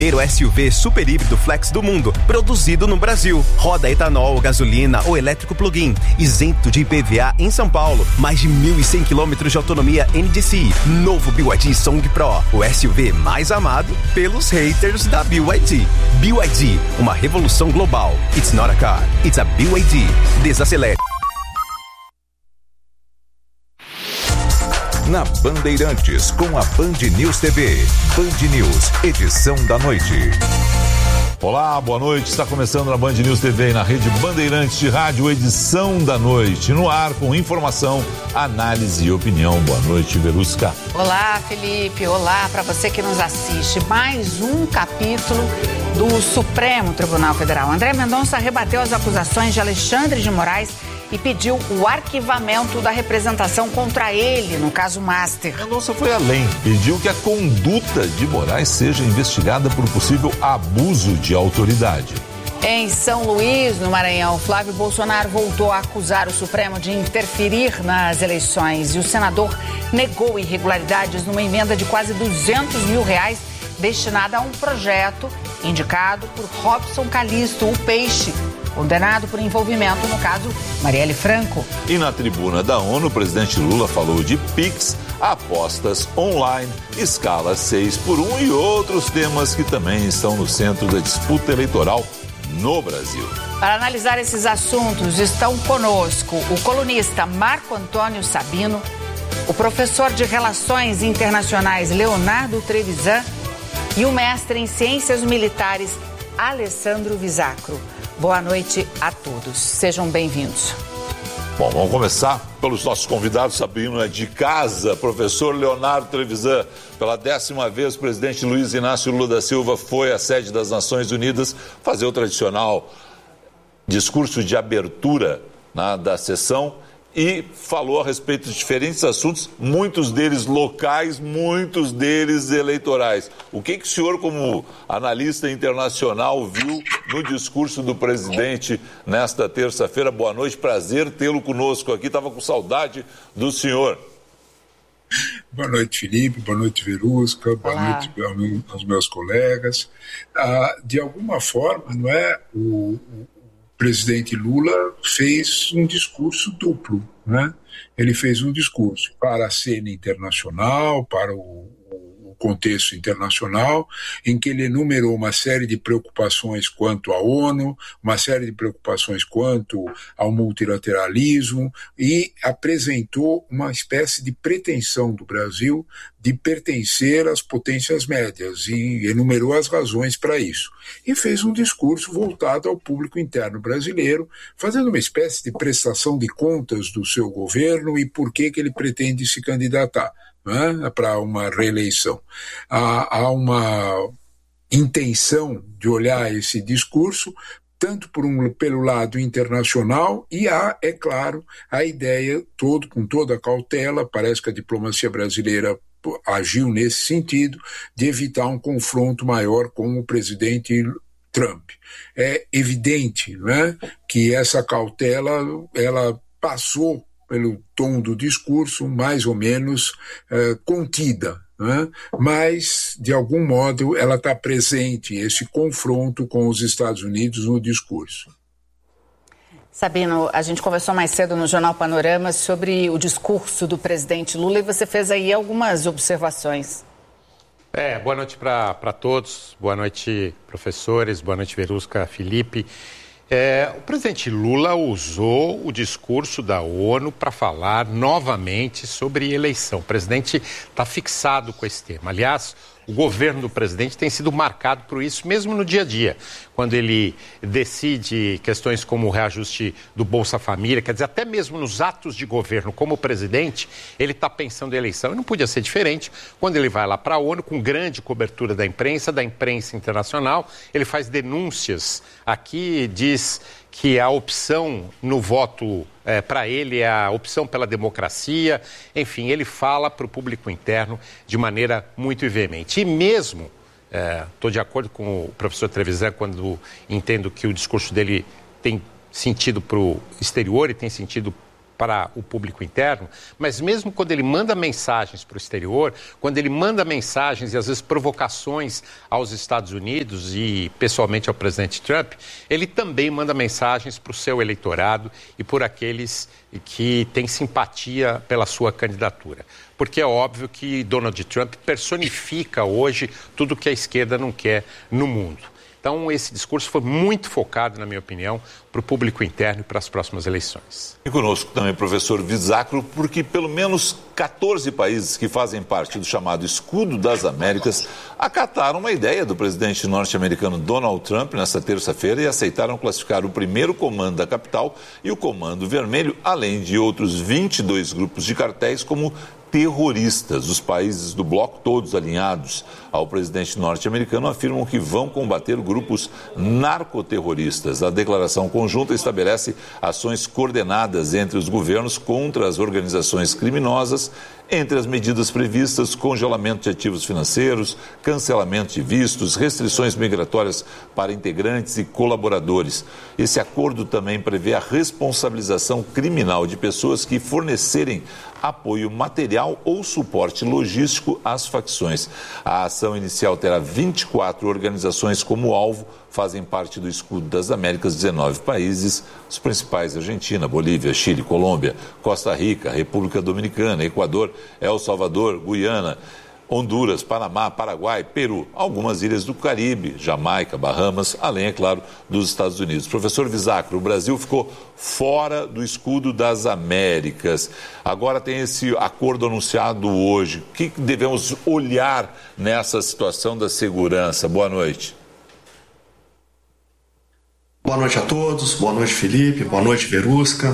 O SUV super híbrido flex do mundo, produzido no Brasil. Roda etanol, gasolina ou elétrico plug-in, isento de IPVA em São Paulo. Mais de 1.100 km de autonomia NDCi. Novo BYD Song Pro, o SUV mais amado pelos haters da BYD. BYD, uma revolução global. It's not a car, it's a BYD. Desacelere. Na Bandeirantes, com a Band News TV. Band News, edição da noite. Olá, boa noite. Está começando na Band News TV e na rede Bandeirantes de Rádio, edição da noite. No ar com informação, análise e opinião. Boa noite, Verusca. Olá, Felipe. Olá para você que nos assiste. Mais um capítulo do Supremo Tribunal Federal. André Mendonça rebateu as acusações de Alexandre de Moraes e pediu o arquivamento da representação contra ele no caso Master. Mendonça foi além, pediu que a conduta de Moraes seja investigada por possível abuso de autoridade. Em São Luís, no Maranhão, Flávio Bolsonaro voltou a acusar o Supremo de interferir nas eleições e o senador negou irregularidades numa emenda de quase R$200 mil destinada a um projeto indicado por Robson Calixto, o Peixe, condenado por envolvimento no caso Marielle Franco. E na tribuna da ONU, o presidente Lula falou de Pix, apostas online, escala 6x1 e outros temas que também estão no centro da disputa eleitoral no Brasil. Para analisar esses assuntos estão conosco o colunista Marco Antônio Sabino, o professor de Relações Internacionais Leonardo Trevisan e o mestre em Ciências Militares Alessandro Visacro. Boa noite a todos. Sejam bem-vindos. Bom, vamos começar pelos nossos convidados. Sabino é de casa, professor Leonardo Trevisan. Pela 10ª vez, o presidente Luiz Inácio Lula da Silva foi à sede das Nações Unidas fazer o tradicional discurso de abertura da sessão e falou a respeito de diferentes assuntos, muitos deles locais, muitos deles eleitorais. O que o senhor, como analista internacional, viu no discurso do presidente nesta terça-feira? Boa noite, prazer tê-lo conosco aqui, estava com saudade do senhor. Boa noite, Felipe, boa noite, Verusca, boa noite aos meus colegas. De alguma forma, não é, o presidente Lula fez um discurso duplo, né? Ele fez um discurso para a cena internacional, para o contexto internacional, em que ele enumerou uma série de preocupações quanto à ONU, uma série de preocupações quanto ao multilateralismo e apresentou uma espécie de pretensão do Brasil de pertencer às potências médias e enumerou as razões para isso. E fez um discurso voltado ao público interno brasileiro, fazendo uma espécie de prestação de contas do seu governo e por que ele pretende se candidatar, né, para uma reeleição. Há uma intenção de olhar esse discurso tanto pelo lado internacional e há, é claro, a ideia, com toda a cautela, parece que a diplomacia brasileira agiu nesse sentido, de evitar um confronto maior com o presidente Trump. É evidente, né, que essa cautela ela passou pelo tom do discurso mais ou menos contida, né? Mas, de algum modo, ela está presente, esse confronto com os Estados Unidos no discurso. Sabino, a gente conversou mais cedo no Jornal Panorama sobre o discurso do presidente Lula e você fez aí algumas observações. Boa noite para todos, boa noite professores, boa noite Verusca, Felipe. O presidente Lula usou o discurso da ONU para falar novamente sobre eleição. O presidente está fixado com esse tema. Aliás, o governo do presidente tem sido marcado por isso mesmo no dia a dia, quando ele decide questões como o reajuste do Bolsa Família, quer dizer, até mesmo nos atos de governo como presidente, ele está pensando em eleição. E não podia ser diferente quando ele vai lá para a ONU, com grande cobertura da imprensa internacional, ele faz denúncias aqui, diz que a opção no voto para ele é a opção pela democracia. Enfim, ele fala para o público interno de maneira muito veemente. E mesmo, estou de acordo com o professor Trevisan quando entendo que o discurso dele tem sentido para o exterior e tem sentido para o público interno, mas mesmo quando ele manda mensagens para o exterior, quando ele manda mensagens e às vezes provocações aos Estados Unidos e pessoalmente ao presidente Trump, ele também manda mensagens para o seu eleitorado e por aqueles que têm simpatia pela sua candidatura. Porque é óbvio que Donald Trump personifica hoje tudo que a esquerda não quer no mundo. Então, esse discurso foi muito focado, na minha opinião, para o público interno e para as próximas eleições. E conosco também o professor Vizzacro, porque pelo menos 14 países que fazem parte do chamado Escudo das Américas acataram uma ideia do presidente norte-americano Donald Trump nesta terça-feira e aceitaram classificar o primeiro comando da capital e o Comando Vermelho, além de outros 22 grupos de cartéis, como terroristas. Os países do bloco, todos alinhados ao presidente norte-americano, afirmam que vão combater grupos narcoterroristas. A declaração conjunta estabelece ações coordenadas entre os governos contra as organizações criminosas. Entre as medidas previstas, congelamento de ativos financeiros, cancelamento de vistos, restrições migratórias para integrantes e colaboradores. Esse acordo também prevê a responsabilização criminal de pessoas que fornecerem apoio material ou suporte logístico às facções. A ação inicial terá 24 organizações como alvo, fazem parte do Escudo das Américas 19 países, os principais: Argentina, Bolívia, Chile, Colômbia, Costa Rica, República Dominicana, Equador, El Salvador, Guiana, Honduras, Panamá, Paraguai, Peru, algumas ilhas do Caribe, Jamaica, Bahamas, além, é claro, dos Estados Unidos. Professor Vizzacro, o Brasil ficou fora do Escudo das Américas. Agora tem esse acordo anunciado hoje. O que devemos olhar nessa situação da segurança? Boa noite. Boa noite a todos, boa noite Felipe, boa noite Verusca.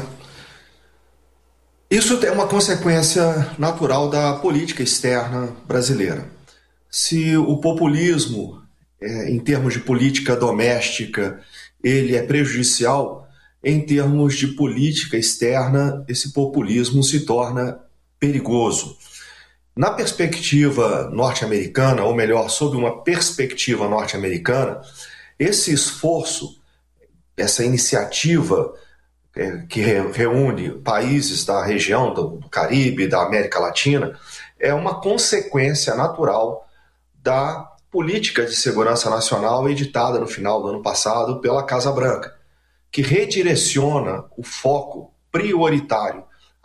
Isso é uma consequência natural da política externa brasileira. Se o populismo, em termos de política doméstica, ele é prejudicial, em termos de política externa, esse populismo se torna perigoso. Na perspectiva norte-americana, ou melhor, sob uma perspectiva norte-americana, esse esforço, essa iniciativa que reúne países da região do Caribe, da América Latina, é uma consequência natural da política de segurança nacional editada no final do ano passado pela Casa Branca, que redireciona o foco prioritário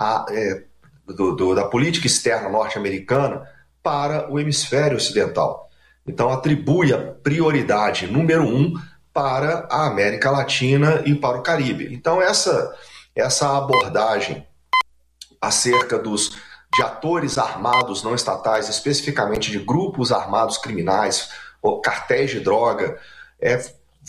da política externa norte-americana para o hemisfério ocidental. Então, atribui a prioridade número 1 para a América Latina e para o Caribe. Então, essa abordagem acerca de atores armados não estatais, especificamente de grupos armados criminais ou cartéis de droga, é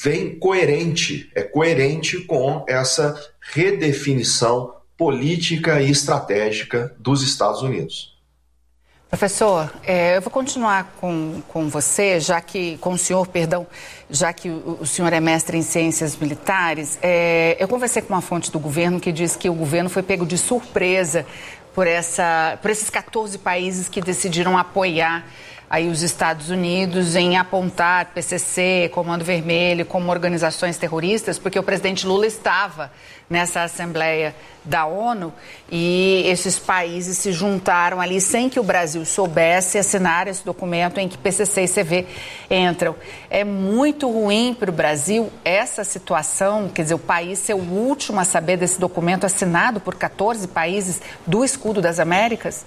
coerente com essa redefinição política e estratégica dos Estados Unidos. Professor, eu vou continuar com você, com o senhor, já que o senhor é mestre em ciências militares. Eu conversei com uma fonte do governo que diz que o governo foi pego de surpresa por esses 14 países que decidiram apoiar aí os Estados Unidos em apontar PCC, Comando Vermelho, como organizações terroristas, porque o presidente Lula estava nessa Assembleia da ONU e esses países se juntaram ali sem que o Brasil soubesse assinar esse documento em que PCC e CV entram. É muito ruim para o Brasil essa situação, quer dizer, o país ser o último a saber desse documento assinado por 14 países do Escudo das Américas?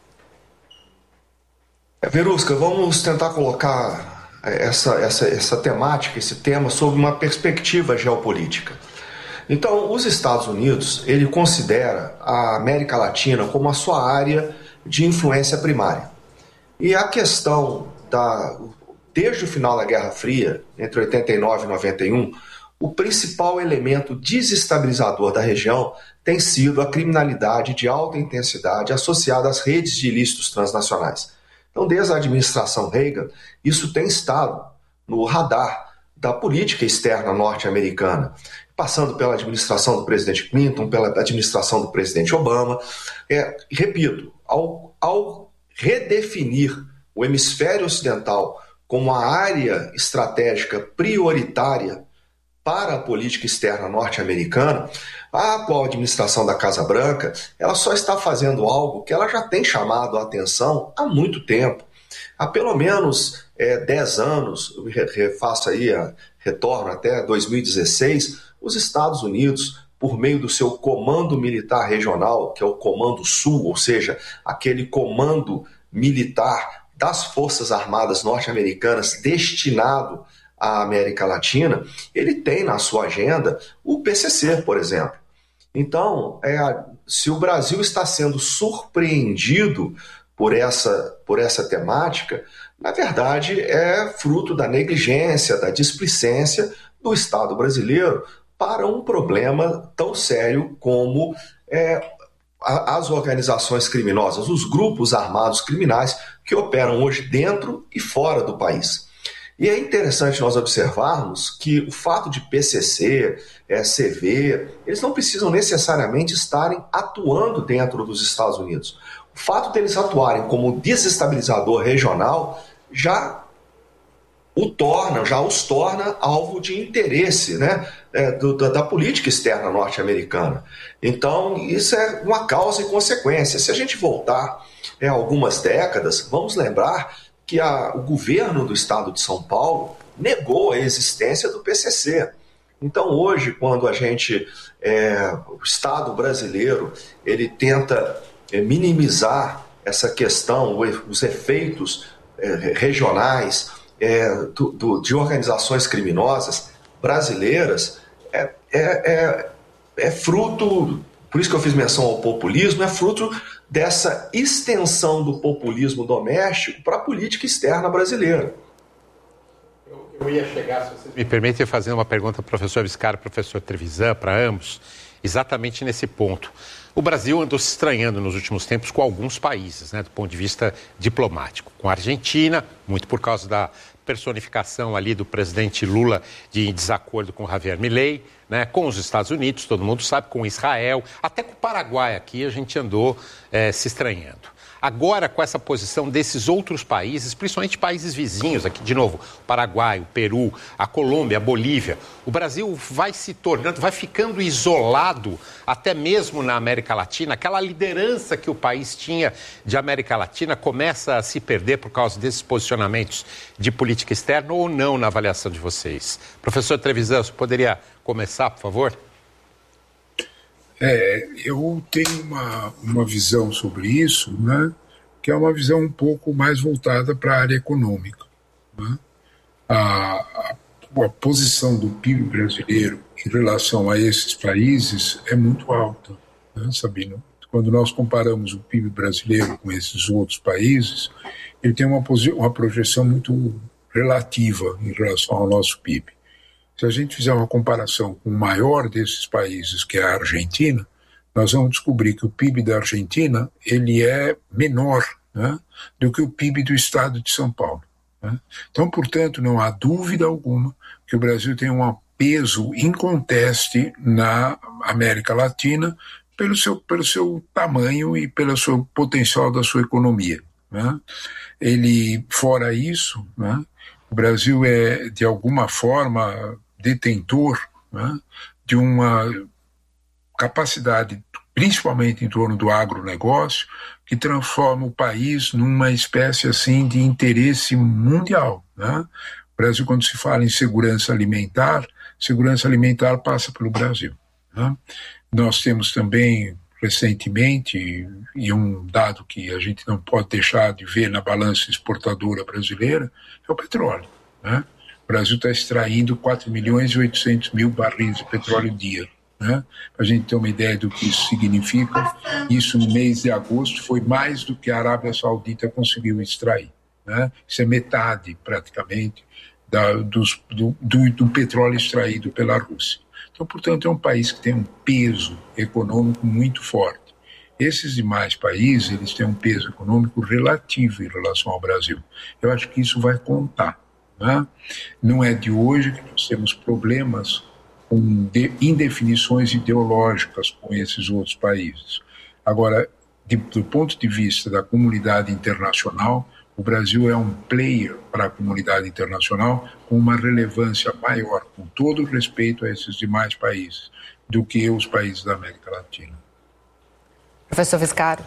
Verusca, vamos tentar colocar essa temática, esse tema, sob uma perspectiva geopolítica. Então, os Estados Unidos, ele considera a América Latina como a sua área de influência primária. E a questão desde o final da Guerra Fria, entre 89 e 91, o principal elemento desestabilizador da região tem sido a criminalidade de alta intensidade associada às redes de ilícitos transnacionais. Então, desde a administração Reagan, isso tem estado no radar da política externa norte-americana, passando pela administração do presidente Clinton, pela administração do presidente Obama. Repito, ao redefinir o hemisfério ocidental como a área estratégica prioritária para a política externa norte-americana, a atual administração da Casa Branca, ela só está fazendo algo que ela já tem chamado a atenção há muito tempo. Há pelo menos 10 anos, retorno até 2016, os Estados Unidos, por meio do seu Comando Militar Regional, que é o Comando Sul, ou seja, aquele comando militar das Forças Armadas norte-americanas destinado à América Latina, ele tem na sua agenda o PCC, por exemplo. Então, se o Brasil está sendo surpreendido por essa temática, na verdade é fruto da negligência, da displicência do Estado brasileiro para um problema tão sério como as organizações criminosas, os grupos armados criminais que operam hoje dentro e fora do país. E é interessante nós observarmos que o fato de PCC, CV, eles não precisam necessariamente estarem atuando dentro dos Estados Unidos. O fato deles atuarem como desestabilizador regional já os torna alvo de interesse, né, da política externa norte-americana. Então, isso é uma causa e consequência. Se a gente voltar algumas décadas, vamos lembrar que o governo do estado de São Paulo negou a existência do PCC. Então, hoje, quando o Estado brasileiro, ele tenta minimizar essa questão, os efeitos regionais de organizações criminosas brasileiras, é fruto, por isso que eu fiz menção ao populismo, é fruto dessa extensão do populismo doméstico para a política externa brasileira. Eu ia chegar, se vocês me permitem, fazer uma pergunta ao professor Viscardi e professor Trevisan, para ambos, exatamente nesse ponto. O Brasil andou se estranhando nos últimos tempos com alguns países, né, do ponto de vista diplomático. Com a Argentina, muito por causa da personificação ali do presidente Lula de desacordo com Javier Milei, né, com os Estados Unidos, todo mundo sabe, com Israel, até com o Paraguai aqui a gente andou se estranhando. Agora, com essa posição desses outros países, principalmente países vizinhos, aqui de novo, o Paraguai, o Peru, a Colômbia, a Bolívia, o Brasil vai se tornando, vai ficando isolado, até mesmo na América Latina. Aquela liderança que o país tinha de América Latina começa a se perder por causa desses posicionamentos de política externa ou não, na avaliação de vocês? Professor Trevisan, você poderia começar, por favor? Eu tenho uma visão sobre isso, né, que é uma visão um pouco mais voltada para a área econômica. Né? A posição do PIB brasileiro em relação a esses países é muito alta, né, Sabino? Quando nós comparamos o PIB brasileiro com esses outros países, ele tem uma projeção muito relativa em relação ao nosso PIB. Se a gente fizer uma comparação com o maior desses países, que é a Argentina, nós vamos descobrir que o PIB da Argentina ele é menor, né, do que o PIB do estado de São Paulo. Né? Então, portanto, não há dúvida alguma que o Brasil tem um peso inconteste na América Latina pelo seu tamanho e pelo seu potencial da sua economia. Né? Fora isso, né, o Brasil é, de alguma forma, detentor, né, de uma capacidade, principalmente em torno do agronegócio, que transforma o país numa espécie assim de interesse mundial. Né? O Brasil, quando se fala em segurança alimentar passa pelo Brasil. Né? Nós temos também, recentemente, e um dado que a gente não pode deixar de ver na balança exportadora brasileira, é o petróleo. Né? O Brasil está extraindo 4.800.000 barris de petróleo dia. Né? Para a gente ter uma ideia do que isso significa, isso no mês de agosto foi mais do que a Arábia Saudita conseguiu extrair. Né? Isso é metade, praticamente, do petróleo extraído pela Rússia. Então, portanto, é um país que tem um peso econômico muito forte. Esses demais países, eles têm um peso econômico relativo em relação ao Brasil. Eu acho que isso vai contar. Né? Não é de hoje que nós temos problemas com indefinições ideológicas com esses outros países. Agora, do ponto de vista da comunidade internacional, O Brasil é um player para a comunidade internacional com uma relevância maior, com todo respeito a esses demais países, do que os países da América Latina. Professor Viscardo.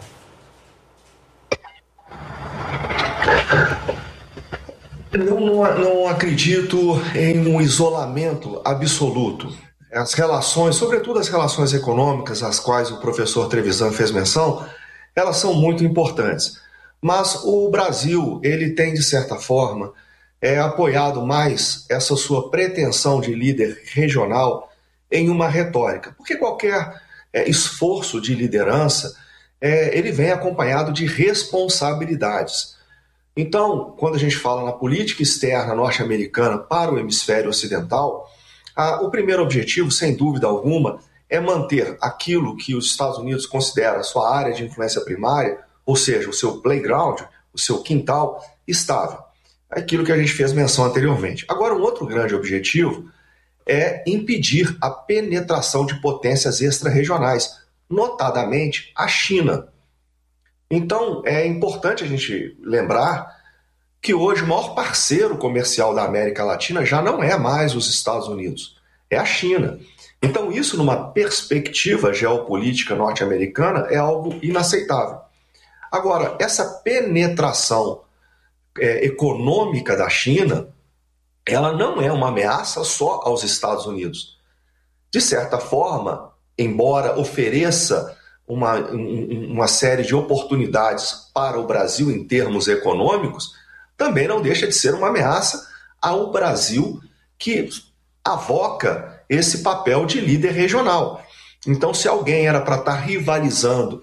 Não acredito em um isolamento absoluto. As relações, sobretudo as relações econômicas, às quais o professor Trevisan fez menção, elas são muito importantes. Mas o Brasil, ele tem, de certa forma, apoiado mais essa sua pretensão de líder regional em uma retórica. Porque qualquer esforço de liderança, ele vem acompanhado de responsabilidades. Então, quando a gente fala na política externa norte-americana para o hemisfério ocidental, o primeiro objetivo, sem dúvida alguma, é manter aquilo que os Estados Unidos considera a sua área de influência primária, ou seja, o seu playground, o seu quintal, estável. Aquilo que a gente fez menção anteriormente. Agora, um outro grande objetivo é impedir a penetração de potências extra-regionais, notadamente a China. Então, é importante a gente lembrar que hoje o maior parceiro comercial da América Latina já não é mais os Estados Unidos, é a China. Então, isso numa perspectiva geopolítica norte-americana é algo inaceitável. Agora, essa penetração econômica da China, ela não é uma ameaça só aos Estados Unidos. De certa forma, embora ofereça uma série de oportunidades para o Brasil em termos econômicos, também não deixa de ser uma ameaça ao Brasil, que avoca esse papel de líder regional. Então, se alguém era para estar rivalizando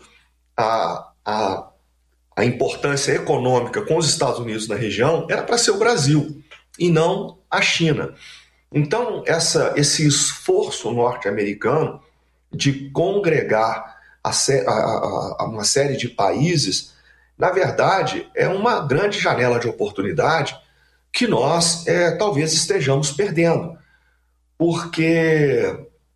a importância econômica com os Estados Unidos na região, era para ser o Brasil e não a China. Então, esse esforço norte-americano de congregar uma série de países, na verdade, é uma grande janela de oportunidade que nós talvez estejamos perdendo. Porque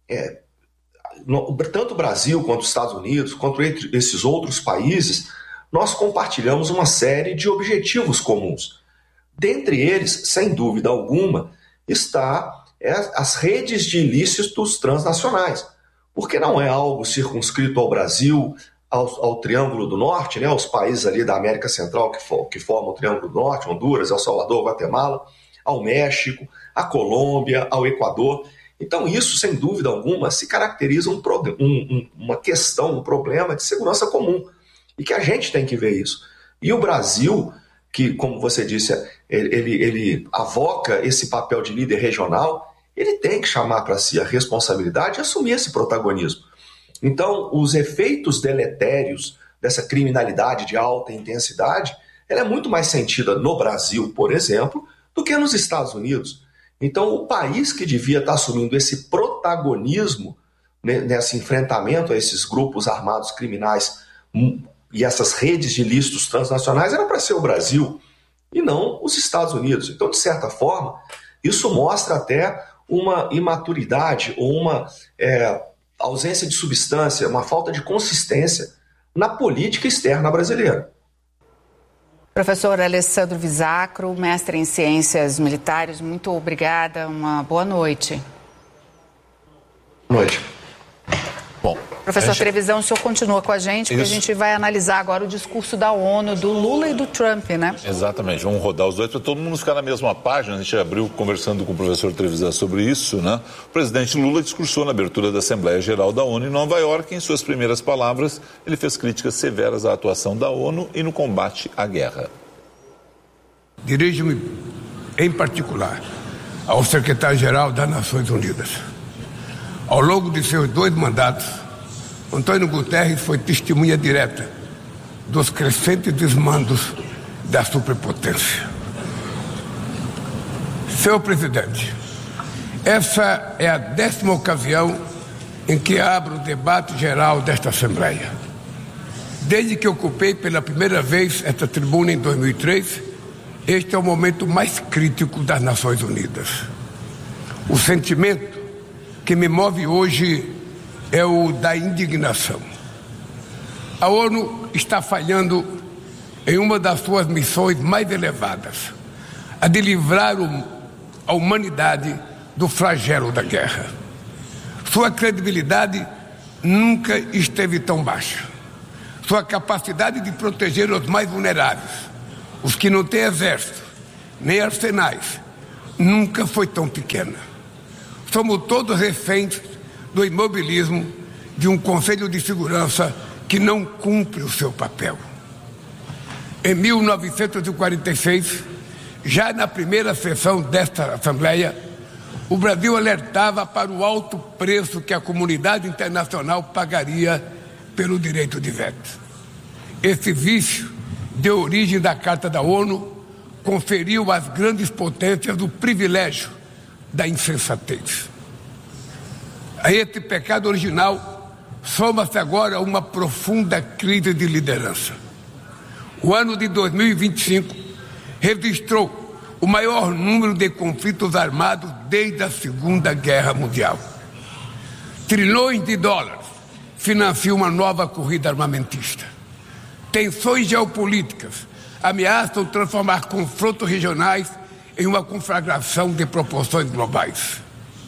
tanto o Brasil quanto os Estados Unidos, quanto entre esses outros países, nós compartilhamos uma série de objetivos comuns. Dentre eles, sem dúvida alguma, está as redes de ilícitos transnacionais. Porque não é algo circunscrito ao Brasil, ao Triângulo do Norte, né, aos países ali da América Central que formam o Triângulo do Norte, Honduras, El Salvador, Guatemala, ao México, à Colômbia, ao Equador. Então isso, sem dúvida alguma, se caracteriza uma questão, um problema de segurança comum. E que a gente tem que ver isso. E o Brasil, que, como você disse, ele avoca esse papel de líder regional, ele tem que chamar para si a responsabilidade e assumir esse protagonismo. Então, os efeitos deletérios dessa criminalidade de alta intensidade, ela é muito mais sentida no Brasil, por exemplo, do que nos Estados Unidos. Então, o país que devia estar assumindo esse protagonismo nesse enfrentamento a esses grupos armados criminais e essas redes de ilícitos transnacionais era para ser o Brasil e não os Estados Unidos. Então, de certa forma, isso mostra até uma imaturidade ou uma ausência de substância, uma falta de consistência na política externa brasileira. Professor Alessandro Visacro, mestre em Ciências Militares, muito obrigada, uma boa noite. Boa noite. Bom, Professor Trevisan, o senhor continua com a gente, porque a gente vai analisar agora o discurso da ONU, do Lula e do Trump, né? Exatamente, vamos rodar os dois para todo mundo ficar na mesma página. A gente abriu conversando com o professor Trevisan sobre isso, né? O presidente Lula discursou na abertura da Assembleia Geral da ONU em Nova York. Em suas primeiras palavras, ele fez críticas severas à atuação da ONU e no combate à guerra. Dirijo-me, em particular, ao secretário-geral das Nações Unidas. Ao longo de seus 2 mandatos, Antônio Guterres foi testemunha direta dos crescentes desmandos da superpotência. Senhor presidente, essa é a 10ª ocasião em que abro o debate geral desta Assembleia. Desde que ocupei pela primeira vez esta tribuna em 2003, este é o momento mais crítico das Nações Unidas. O sentimento que me move hoje é o da indignação. A ONU está falhando em uma das suas missões mais elevadas, a de livrar a humanidade do flagelo da guerra. Sua credibilidade nunca esteve tão baixa. Sua capacidade de proteger os mais vulneráveis, os que não têm exército, nem arsenais, nunca foi tão pequena. Somos todos reféns do imobilismo de um Conselho de Segurança que não cumpre o seu papel. Em 1946, já na primeira sessão desta Assembleia, o Brasil alertava para o alto preço que a comunidade internacional pagaria pelo direito de veto. Esse vício deu origem da Carta da ONU, conferiu às grandes potências o privilégio da insensatez. A esse pecado original soma-se agora uma profunda crise de liderança. O ano de 2025 registrou o maior número de conflitos armados desde a Segunda Guerra Mundial. Trilhões de dólares financiam uma nova corrida armamentista. Tensões geopolíticas ameaçam transformar confrontos regionais em uma conflagração de proporções globais.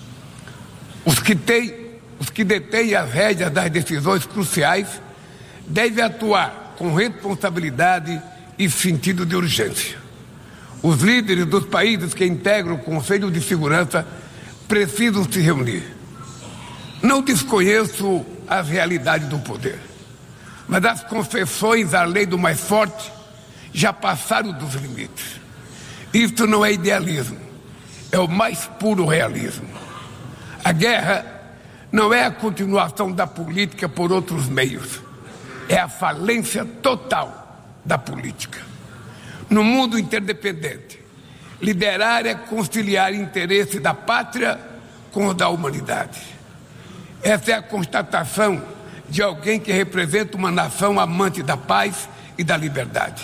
Os que detêm as rédeas das decisões cruciais devem atuar com responsabilidade e sentido de urgência. Os líderes dos países que integram o Conselho de Segurança precisam se reunir. Não desconheço as realidades do poder, mas as concessões à lei do mais forte já passaram dos limites. Isso não é idealismo, é o mais puro realismo. A guerra não é a continuação da política por outros meios, é a falência total da política. No mundo interdependente, liderar é conciliar interesse da pátria com o da humanidade. Essa é a constatação de alguém que representa uma nação amante da paz e da liberdade.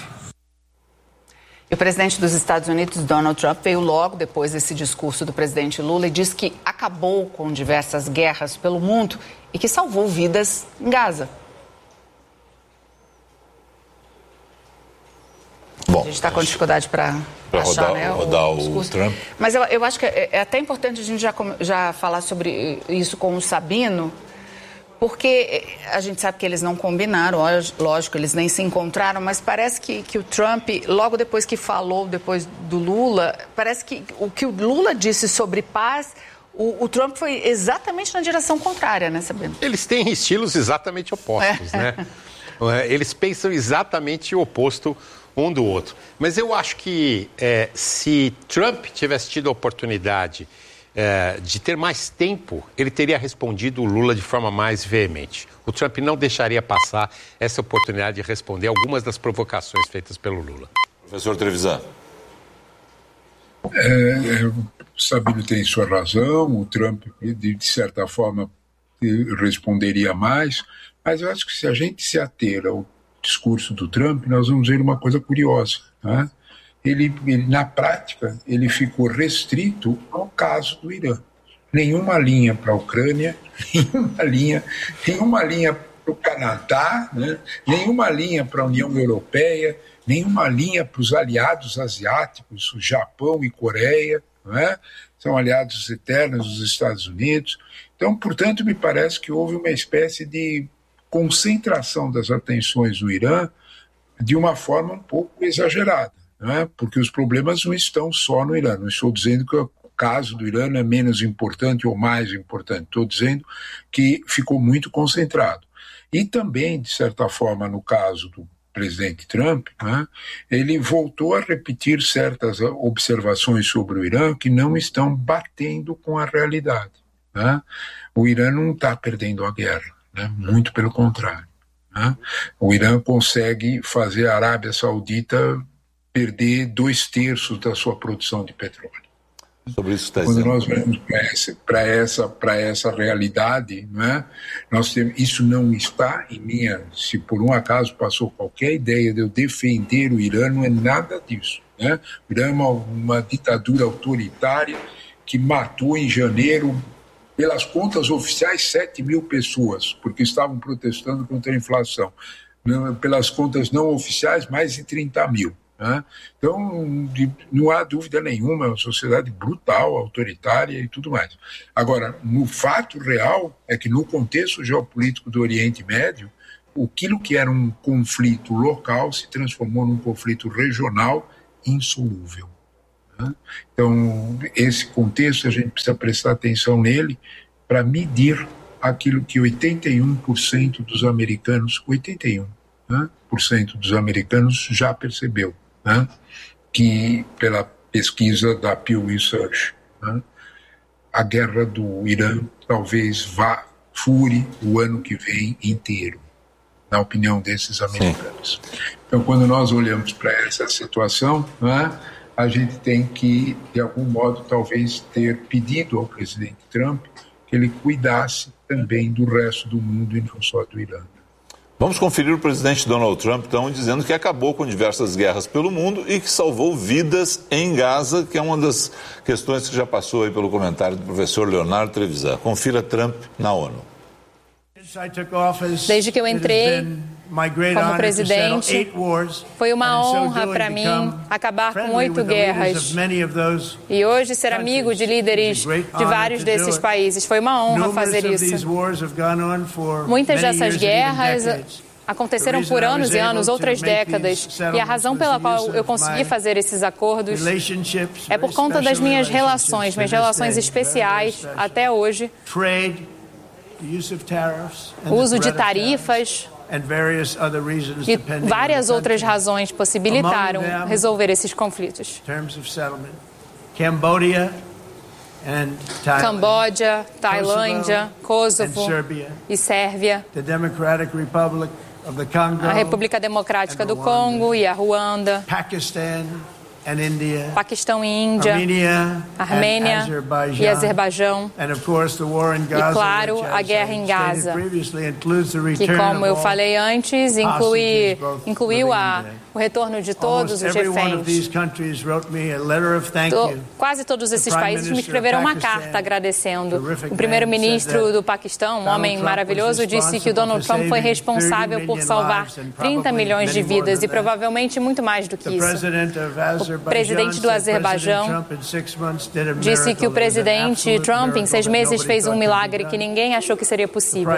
E o presidente dos Estados Unidos, Donald Trump, veio logo depois desse discurso do presidente Lula e disse que acabou com diversas guerras pelo mundo e que salvou vidas em Gaza. Bom, a gente está com dificuldade para achar, rodar o Trump. Mas eu acho que é até importante a gente já falar sobre isso com o Sabino, porque a gente sabe que eles não combinaram, lógico, eles nem se encontraram, mas parece que o Trump, logo depois que falou, depois do Lula, parece que o que o Lula disse sobre paz, o Trump foi exatamente na direção contrária, né, Sabino? Eles têm estilos exatamente opostos, né? Eles pensam exatamente o oposto um do outro. Mas eu acho que se Trump tivesse tido a oportunidade de ter mais tempo, ele teria respondido o Lula de forma mais veemente. O Trump não deixaria passar essa oportunidade de responder algumas das provocações feitas pelo Lula. Professor Trevisan. O Sabino tem sua razão, o Trump, de certa forma, responderia mais, mas eu acho que se a gente se ater ao discurso do Trump, nós vamos ver uma coisa curiosa, né? Ele, na prática, ele ficou restrito ao caso do Irã. Nenhuma linha para a Ucrânia, nenhuma linha para o Canadá, né? Nenhuma linha para a União Europeia, nenhuma linha para os aliados asiáticos, o Japão e Coreia, né? São aliados eternos dos Estados Unidos. Então, portanto, me parece que houve uma espécie de concentração das atenções no Irã de uma forma um pouco exagerada, né? Porque os problemas não estão só no Irã. Não estou dizendo que o caso do Irã é menos importante ou mais importante. Estou dizendo que ficou muito concentrado. E também, de certa forma, no caso do presidente Trump, né, ele voltou a repetir certas observações sobre o Irã que não estão batendo com a realidade, né? O Irã não está perdendo a guerra, né? Muito pelo contrário, né? O Irã consegue fazer a Arábia Saudita perder 2/3 da sua produção de petróleo. Sobre isso está Quando nós vamos para essa realidade, né, isso não está em minha. Se por um acaso passou qualquer ideia de eu defender o Irã, não é nada disso, né? O Irã é uma ditadura autoritária que matou em janeiro, pelas contas oficiais, 7 mil pessoas, porque estavam protestando contra a inflação. pelas contas não oficiais, mais de 30 mil. Né? Então, não há dúvida nenhuma, é uma sociedade brutal, autoritária e tudo mais. Agora, no fato real é que no contexto geopolítico do Oriente Médio, aquilo que era um conflito local se transformou num conflito regional insolúvel. Né? Então, esse contexto a gente precisa prestar atenção nele para medir aquilo que 81% dos americanos, 81%, né, dos americanos já percebeu, né, que pela pesquisa da Pew Research, né, a guerra do Irã talvez fure o ano que vem inteiro, na opinião desses americanos. Sim. Então, quando nós olhamos para essa situação, né, a gente tem que, de algum modo, talvez ter pedido ao presidente Trump que ele cuidasse também do resto do mundo e não só do Irã. Vamos conferir o presidente Donald Trump, então, dizendo que acabou com diversas guerras pelo mundo e que salvou vidas em Gaza, que é uma das questões que já passou aí pelo comentário do professor Leonardo Trevisan. Confira Trump na ONU. Desde que eu entrei como presidente, foi uma honra para mim acabar com 8 guerras e hoje ser amigo de líderes de vários desses países. Foi uma honra fazer isso. Muitas dessas guerras aconteceram por anos e anos, outras décadas, e a razão pela qual eu consegui fazer esses acordos é por conta das minhas relações especiais até hoje. O uso de tarifas e várias outras razões possibilitaram resolver esses conflitos. Camboja, Tailândia, Kosovo e Sérvia, a República Democrática do Congo e a Ruanda, Paquistão e Índia, Armênia e Azerbaijão e, claro, a guerra em Gaza, que, como eu falei antes, incluiu o retorno de todos os reféns. Quase todos esses países me escreveram uma carta agradecendo. O primeiro-ministro do Paquistão, um homem maravilhoso, disse que o Donald Trump foi responsável por salvar 30 milhões de vidas e provavelmente muito mais do que isso. O presidente do Azerbaijão disse que o presidente Trump, em 6 meses, fez um milagre que ninguém achou que seria possível.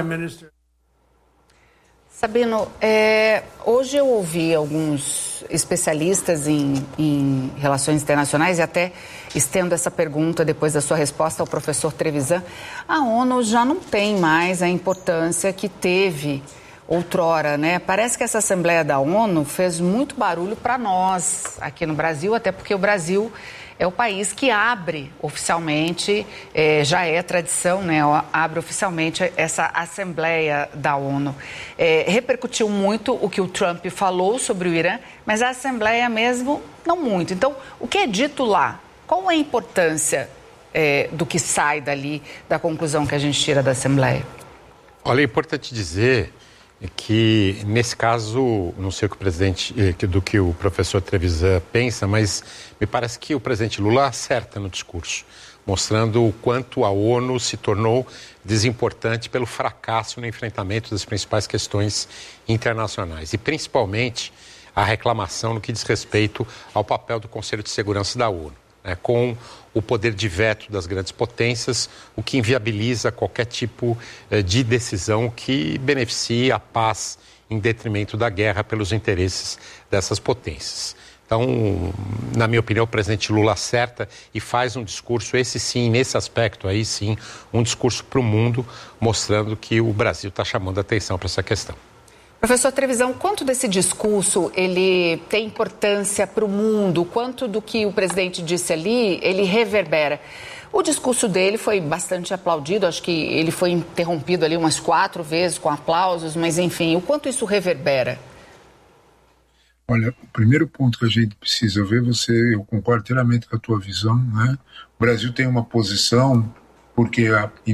Sabino, hoje eu ouvi alguns especialistas em relações internacionais e até estendo essa pergunta depois da sua resposta ao professor Trevisan. A ONU já não tem mais a importância que teve outrora, né? Parece que essa Assembleia da ONU fez muito barulho para nós aqui no Brasil, até porque o Brasil é o país que abre oficialmente, já é tradição, né? Abre oficialmente essa Assembleia da ONU. Repercutiu muito o que o Trump falou sobre o Irã, mas a Assembleia mesmo não muito. Então, o que é dito lá? Qual é a importância do que sai dali, da conclusão que a gente tira da Assembleia? Olha, é importante dizer que, nesse caso, não sei do que o professor Trevisan pensa, mas me parece que o presidente Lula acerta no discurso, mostrando o quanto a ONU se tornou desimportante pelo fracasso no enfrentamento das principais questões internacionais e, principalmente, a reclamação no que diz respeito ao papel do Conselho de Segurança da ONU, né, com o poder de veto das grandes potências, o que inviabiliza qualquer tipo de decisão que beneficie a paz em detrimento da guerra pelos interesses dessas potências. Então, na minha opinião, o presidente Lula acerta e faz um discurso, esse sim, nesse aspecto aí sim, um discurso para o mundo, mostrando que o Brasil está chamando a atenção para essa questão. Professor Trevisan, quanto desse discurso ele tem importância para o mundo? Quanto do que o presidente disse ali, ele reverbera? O discurso dele foi bastante aplaudido, acho que ele foi interrompido ali umas 4 vezes com aplausos, mas enfim, o quanto isso reverbera? Olha, o primeiro ponto que a gente precisa ver, eu concordo inteiramente com a tua visão, né? O Brasil tem uma posição, porque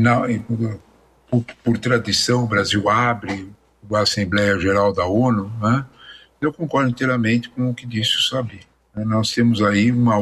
por tradição o Brasil abre a Assembleia Geral da ONU, né? Eu concordo inteiramente com o que disse o Sabi. Nós temos aí uma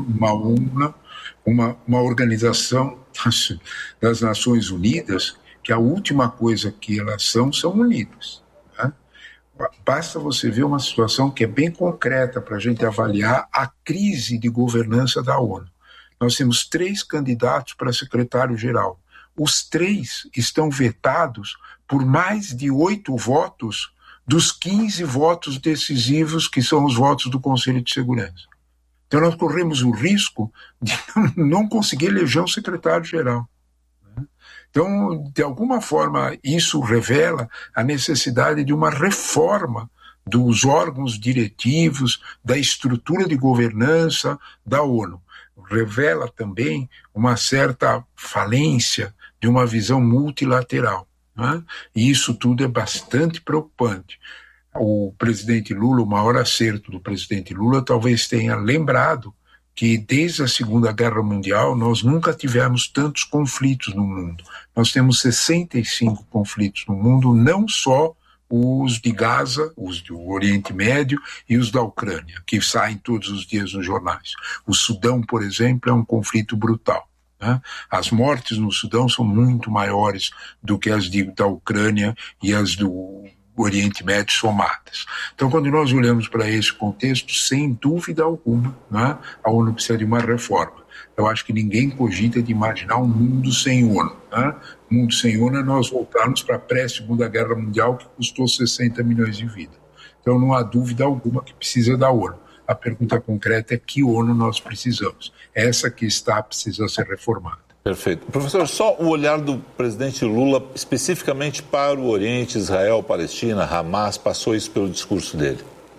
organização das Nações Unidas que a última coisa que elas são unidas. Né? basta você ver uma situação que é bem concreta para a gente avaliar a crise de governança da ONU. Nós temos 3 candidatos para secretário-geral. Os 3 estão vetados por mais de 8 votos dos 15 votos decisivos que são os votos do Conselho de Segurança. Então nós corremos o risco de não conseguir eleger um secretário-geral. Então, de alguma forma, isso revela a necessidade de uma reforma dos órgãos diretivos, da estrutura de governança da ONU. Revela também uma certa falência de uma visão multilateral, né? E isso tudo é bastante preocupante. O presidente Lula, o maior acerto do presidente Lula, talvez tenha lembrado que desde a Segunda Guerra Mundial nós nunca tivemos tantos conflitos no mundo. Nós temos 65 conflitos no mundo, não só os de Gaza, os do Oriente Médio e os da Ucrânia, que saem todos os dias nos jornais. O Sudão, por exemplo, é um conflito brutal, né? As mortes no Sudão são muito maiores do que as da Ucrânia e as do Oriente Médio somadas. Então, quando nós olhamos para esse contexto, sem dúvida alguma, né, a ONU precisa de uma reforma. Eu acho que ninguém cogita de imaginar um mundo sem ONU. Né? Um mundo sem ONU é nós voltarmos para a pré-Segunda Guerra Mundial, que custou 60 milhões de vidas. Então, não há dúvida alguma que precisa da ONU. A pergunta concreta é que ONU nós precisamos. Essa que precisa ser reformada. Perfeito. Professor, só o olhar do presidente Lula especificamente para o Oriente, Israel, Palestina, Hamas, passou isso pelo discurso dele?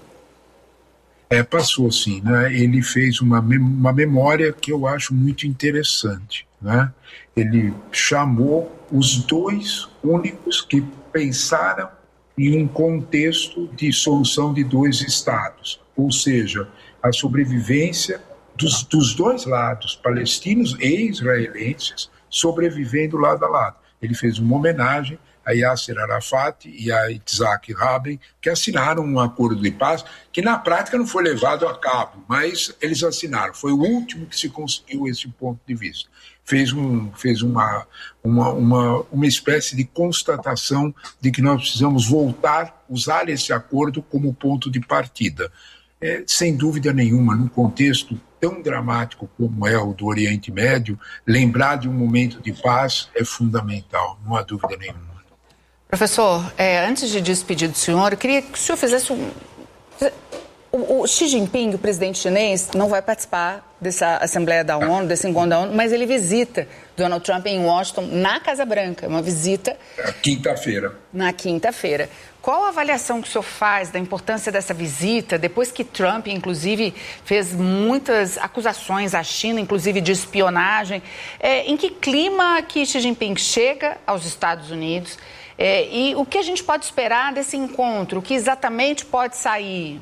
Passou sim, né? Ele fez uma memória que eu acho muito interessante, né? Ele chamou os 2 únicos que pensaram em um contexto de solução de 2 estados, ou seja, a sobrevivência dos 2 lados, palestinos e israelenses, sobrevivendo lado a lado. Ele fez uma homenagem a Yasser Arafat e a Yitzhak Rabin, que assinaram um acordo de paz que na prática não foi levado a cabo, mas eles assinaram. Foi o último que se conseguiu esse ponto de vista. Fez uma espécie de constatação de que nós precisamos usar esse acordo como ponto de partida. Sem dúvida nenhuma, num contexto tão dramático como é o do Oriente Médio, lembrar de um momento de paz é fundamental, não há dúvida nenhuma. Professor, antes de despedir do senhor, eu queria que o senhor fizesse O Xi Jinping, o presidente chinês, não vai participar dessa Assembleia da ONU, desse encontro da ONU, mas ele visita Donald Trump em Washington, na Casa Branca, uma visita... Quinta-feira. Na quinta-feira. Qual a avaliação que o senhor faz da importância dessa visita, depois que Trump, inclusive, fez muitas acusações à China, inclusive de espionagem? Em que clima que Xi Jinping chega aos Estados Unidos? E o que a gente pode esperar desse encontro? O que exatamente pode sair?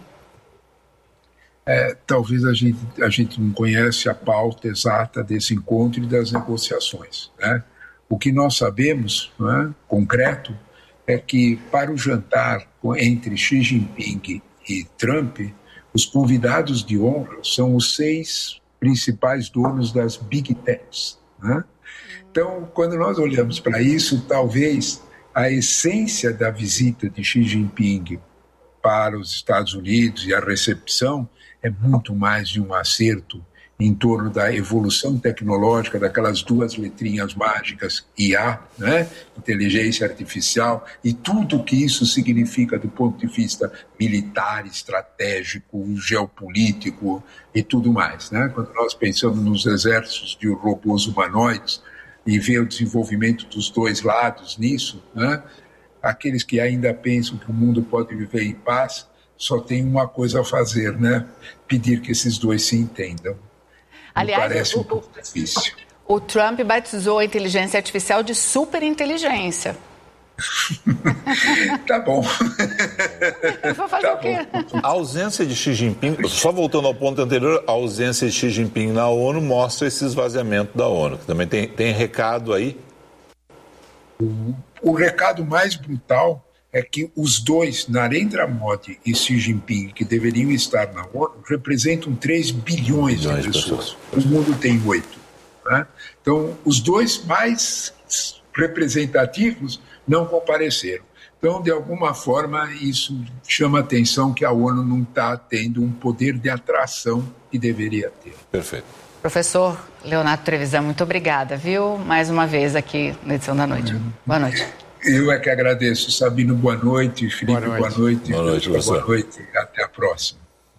Talvez a gente não conhece a pauta exata desse encontro e das negociações, né? O que nós sabemos, né, concreto, é que para o jantar entre Xi Jinping e Trump, os convidados de honra são os 6 principais donos das Big Techs, né? Então, quando nós olhamos para isso, talvez a essência da visita de Xi Jinping para os Estados Unidos e a recepção é muito mais de um acerto em torno da evolução tecnológica, daquelas 2 letrinhas mágicas IA, né? Inteligência artificial, e tudo que isso significa do ponto de vista militar, estratégico, geopolítico e tudo mais, né? Quando nós pensamos nos exércitos de robôs humanoides e vê o desenvolvimento dos 2 lados nisso, né? Aqueles que ainda pensam que o mundo pode viver em paz só tem uma coisa a fazer, né? Pedir que esses 2 se entendam. Aliás, parece um pouco difícil. O Trump batizou a inteligência artificial de superinteligência. Tá bom. Vou fazer o quê? A ausência de Xi Jinping, só voltando ao ponto anterior, a ausência de Xi Jinping na ONU mostra esse esvaziamento da ONU. Também tem recado aí? O recado mais brutal é que os 2, Narendra Modi e Xi Jinping, que deveriam estar na ONU, representam 3 bilhões de pessoas. O mundo tem 8. Né? Então, os 2 mais representativos não compareceram. Então, de alguma forma, isso chama a atenção que a ONU não está tendo um poder de atração que deveria ter. Perfeito. Professor Leonardo Trevisan, muito obrigada, viu? Mais uma vez aqui na edição da noite. Boa noite. Eu é que agradeço. Sabino, boa noite. Felipe, boa noite. Boa noite, professor. Boa noite. Até a próxima.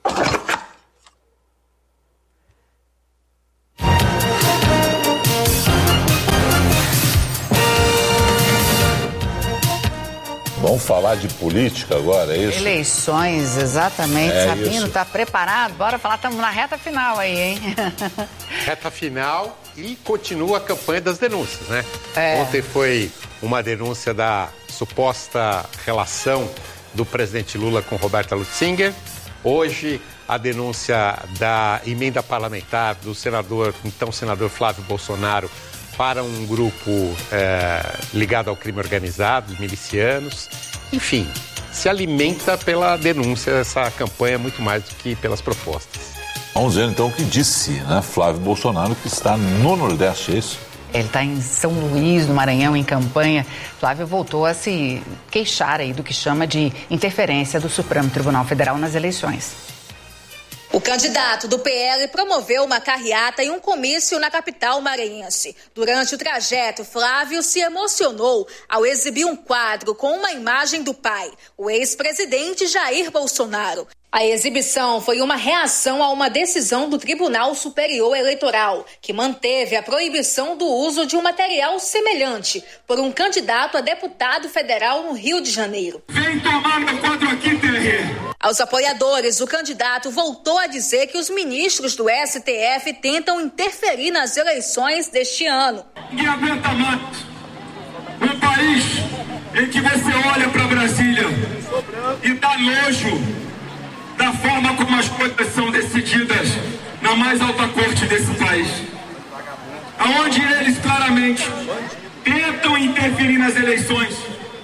Vamos falar de política agora, é isso? Eleições, exatamente. Sabino, está preparado? Bora falar, estamos na reta final aí, hein? Reta final e continua a campanha das denúncias, né? Ontem foi uma denúncia da suposta relação do presidente Lula com Roberta Lutzinger. Hoje, a denúncia da emenda parlamentar do então senador Flávio Bolsonaro para um grupo ligado ao crime organizado, milicianos. Enfim, se alimenta pela denúncia essa campanha muito mais do que pelas propostas. Vamos ver então o que disse, né, Flávio Bolsonaro, que está no Nordeste, é isso? Ele está em São Luís, no Maranhão, em campanha. Flávio voltou a se queixar aí do que chama de interferência do Supremo Tribunal Federal nas eleições. O candidato do PL promoveu uma carreata e um comício na capital maranhense. Durante o trajeto, Flávio se emocionou ao exibir um quadro com uma imagem do pai, o ex-presidente Jair Bolsonaro. A exibição foi uma reação a uma decisão do Tribunal Superior Eleitoral, que manteve a proibição do uso de um material semelhante por um candidato a deputado federal no Rio de Janeiro. Vem tomar meu quadro aqui, TR! Aos apoiadores, o candidato voltou a dizer que os ministros do STF tentam interferir nas eleições deste ano. Ninguém aguenta mais um país em que você olha para Brasília e dá nojo da forma como as coisas são decididas na mais alta corte desse país, aonde eles claramente tentam interferir nas eleições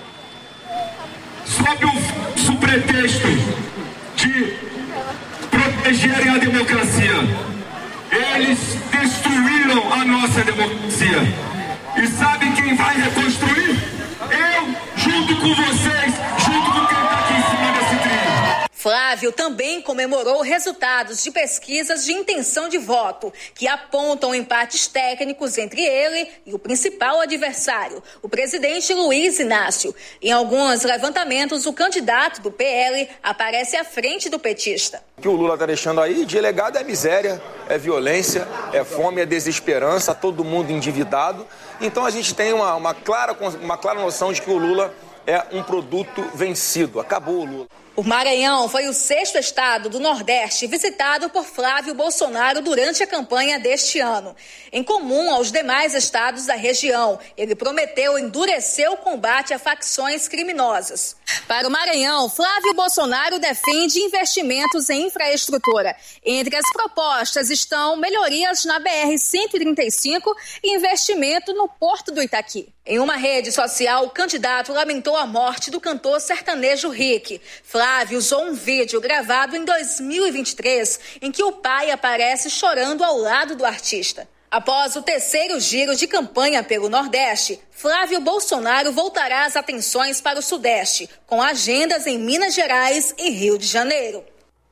sob o pretexto de protegerem a democracia. Eles destruíram a nossa democracia. E sabe quem vai reconstruir? Eu, junto com vocês, junto com quem está aqui em cima desse trilho. Flávio também comemorou resultados de pesquisas de intenção de voto, que apontam empates técnicos entre ele e o principal adversário, o presidente Luiz Inácio. Em alguns levantamentos, o candidato do PL aparece à frente do petista. O que o Lula está deixando aí de legado é miséria, é violência, é fome, é desesperança, todo mundo endividado. Então a gente tem uma clara noção de que o Lula é um produto vencido. Acabou o Lula. O Maranhão foi o 6º estado do Nordeste visitado por Flávio Bolsonaro durante a campanha deste ano. Em comum aos demais estados da região, ele prometeu endurecer o combate a facções criminosas. Para o Maranhão, Flávio Bolsonaro defende investimentos em infraestrutura. Entre as propostas estão melhorias na BR-135 e investimento no Porto do Itaqui. Em uma rede social, o candidato lamentou a morte do cantor sertanejo Rick. Flávio usou um vídeo gravado em 2023, em que o pai aparece chorando ao lado do artista. Após o 3º giro de campanha pelo Nordeste, Flávio Bolsonaro voltará as atenções para o Sudeste, com agendas em Minas Gerais e Rio de Janeiro.